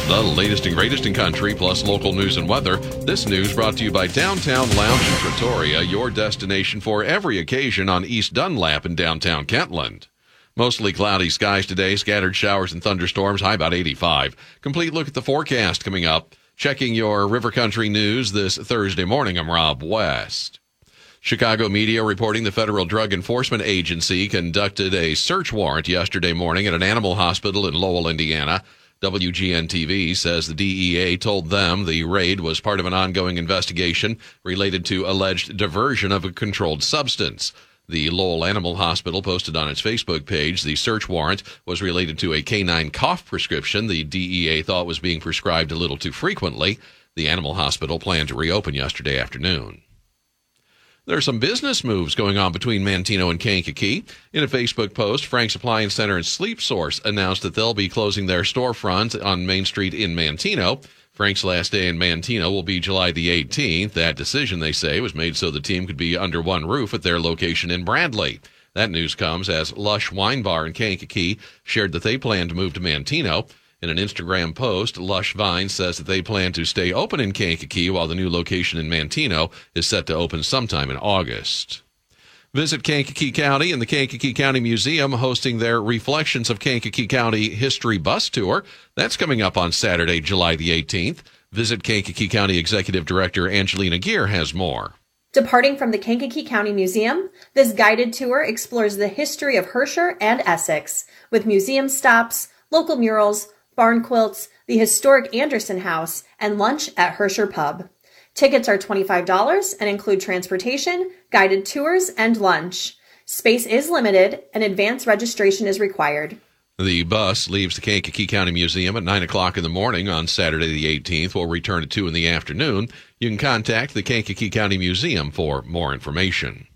The latest and greatest in country, plus local news and weather. This news brought to you by Downtown Lounge in Trattoria, your destination for every occasion on East Dunlap in downtown Kentland. Mostly cloudy skies today, scattered showers and thunderstorms, high about 85. Complete look at the forecast coming up. Checking your River Country news this Thursday morning, I'm Rob West. Chicago media reporting the Federal Drug Enforcement Agency conducted a search warrant yesterday morning at an animal hospital in Lowell, Indiana. WGN-TV says the DEA told them the raid was part of an ongoing investigation related to alleged diversion of a controlled substance. The Lowell Animal Hospital posted on its Facebook page the search warrant was related to a canine cough prescription the DEA thought was being prescribed a little too frequently. The animal hospital planned to reopen yesterday afternoon. There are some business moves going on between Manteno and Kankakee. In a Facebook post, Frank's Appliance Center and Sleep Source announced that they'll be closing their storefront on Main Street in Manteno. Frank's last day in Manteno will be July the 18th. That decision, they say, was made so the team could be under one roof at their location in Bradley. That news comes as Lush Wine Bar in Kankakee shared that they plan to move to Manteno. In an Instagram post, Lush Vine says that they plan to stay open in Kankakee while the new location in Manteno is set to open sometime in August. Visit Kankakee County and the Kankakee County Museum hosting their Reflections of Kankakee County History Bus Tour. That's coming up on Saturday, July the 18th. Visit Kankakee County Executive Director Angelina Gear has more. Departing from the Kankakee County Museum, this guided tour explores the history of Herscher and Essex with museum stops, local murals, barn quilts, the historic Anderson House, and lunch at Herscher Pub. Tickets are $25 and include transportation, guided tours, and lunch. Space is limited and advance registration is required. The bus leaves the Kankakee County Museum at 9 o'clock in the morning on Saturday the 18th. Will return at 2 in the afternoon. You can contact the Kankakee County Museum for more information.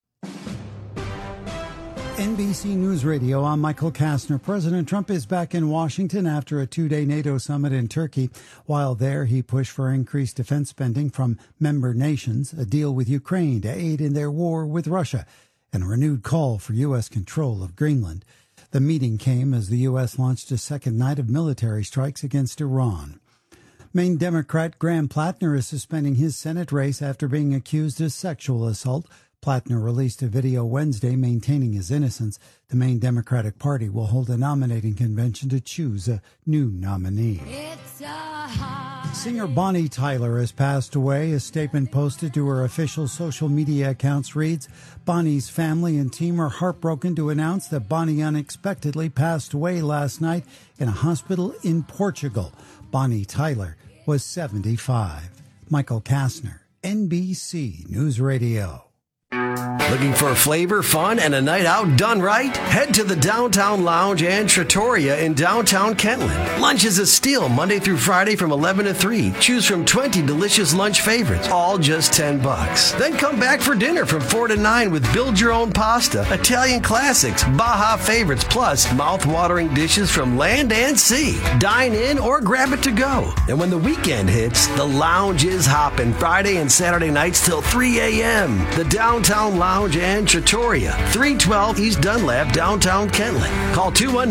NBC News Radio, I'm Michael Kastner. President Trump is back in Washington after a two-day NATO summit in Turkey. While there, he pushed for increased defense spending from member nations, a deal with Ukraine to aid in their war with Russia, and a renewed call for U.S. control of Greenland. The meeting came as the U.S. launched a second night of military strikes against Iran. Maine Democrat Graham Plattner is suspending his Senate race after being accused of sexual assault. Plattner released a video Wednesday maintaining his innocence. The Maine Democratic Party will hold a nominating convention to choose a new nominee. Singer Bonnie Tyler has passed away. A statement posted to her official social media accounts reads, Bonnie's family and team are heartbroken to announce that Bonnie unexpectedly passed away last night in a hospital in Portugal. Bonnie Tyler was 75. Michael Kastner, NBC News Radio. Looking for flavor, fun, and a night out done right? Head to the Downtown Lounge and Trattoria in downtown Kentland. Lunch is a steal Monday through Friday from 11 to 3. Choose from 20 delicious lunch favorites, all just $10. Then come back for dinner from 4 to 9 with build your own pasta, Italian classics, Baja favorites, plus mouth-watering dishes from land and sea. Dine in or grab it to go. And when the weekend hits, the lounge is hopping Friday and Saturday nights till 3 a.m. The Downtown Lounge and Trattoria, 312 East Dunlap, downtown Kentland. Call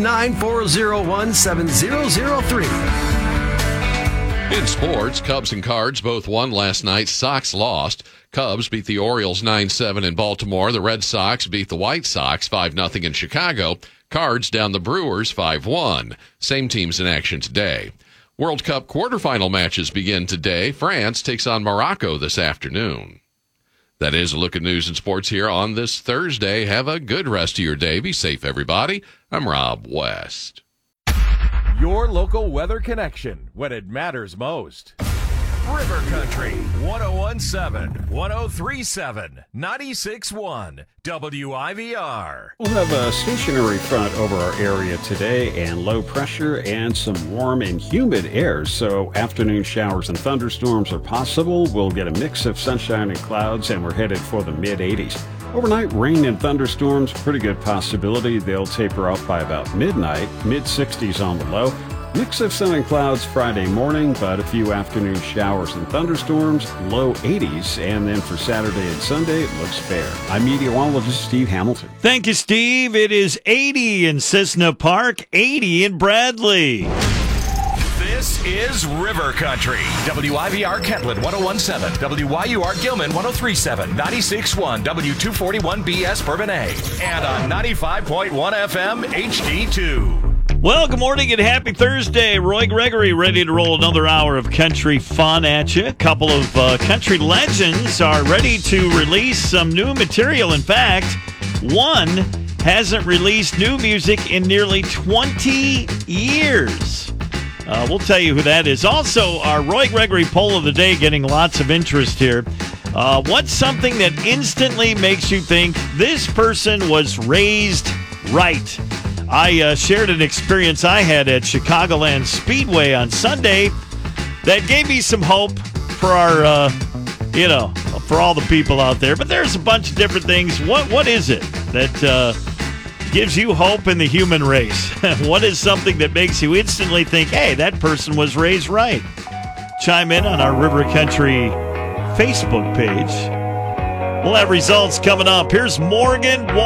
219-401-7003. In sports, Cubs and Cards both won last night. Sox lost. Cubs beat the Orioles 9-7 in Baltimore. The Red Sox beat the White Sox 5-0 in Chicago. Cards down the Brewers 5-1. Same teams in action today. World Cup quarterfinal matches begin today. France takes on Morocco this afternoon. That is a look at news and sports here on this Thursday. Have a good rest of your day. Be safe, everybody. I'm Rob West. Your local weather connection when it matters most. River Country, 101.7, 103.7, 96.1, WIVR. We'll have a stationary front over our area today and low pressure and some warm and humid air, so afternoon showers and thunderstorms are possible. We'll get a mix of sunshine and clouds, and we're headed for the mid-80s. Overnight rain and thunderstorms, pretty good possibility. They'll taper off by about midnight, mid-60s on the low. Mix of sun and clouds Friday morning, but a few afternoon showers and thunderstorms, low 80s, and then for Saturday and Sunday, it looks fair. I'm meteorologist Steve Hamilton. Thank you, Steve. It is 80 in Cessna Park, 80 in Bradley. This is River Country. WIVR Kentland 101.7, WYUR Gilman 103.7, 96.1, W241BS Bourbon A, and on 95.1 FM HD2. Well, good morning and happy Thursday. Roy Gregory ready to roll another hour of country fun at you. A couple of country legends are ready to release some new material. In fact, one hasn't released new music in nearly 20 years. We'll tell you who that is. Also, our Roy Gregory poll of the day getting lots of interest here. What's something that instantly makes you think this person was raised right? I shared an experience I had at Chicagoland Speedway on Sunday that gave me some hope for our, for all the people out there. But there's a bunch of different things. What is it that gives you hope in the human race? What is something that makes you instantly think, hey, that person was raised right? Chime in on our River Country Facebook page. We'll have results coming up. Here's Morgan